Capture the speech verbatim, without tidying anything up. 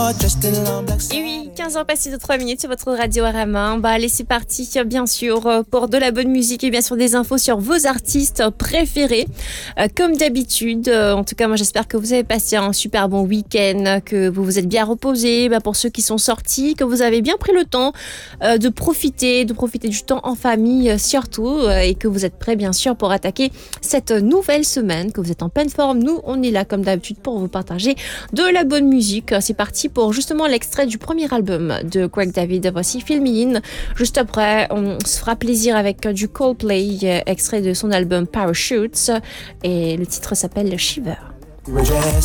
Et oui, quinze heures passées de trois minutes sur votre radio Arama. Bah, allez, c'est parti, bien sûr, pour de la bonne musique et bien sûr des infos sur vos artistes préférés. Euh, comme d'habitude, euh, en tout cas, moi j'espère que vous avez passé un super bon week-end, que vous vous êtes bien reposés. Bah, pour ceux qui sont sortis, que vous avez bien pris le temps euh, de profiter, de profiter du temps en famille euh, surtout, euh, et que vous êtes prêts bien sûr pour attaquer cette nouvelle semaine, que vous êtes en pleine forme. Nous, on est là comme d'habitude pour vous partager de la bonne musique. C'est parti pour justement l'extrait du premier album de Craig David. Voici Fill Me In. Juste après, on se fera plaisir avec du Coldplay, extrait de son album Parachutes, et le titre s'appelle Shiver.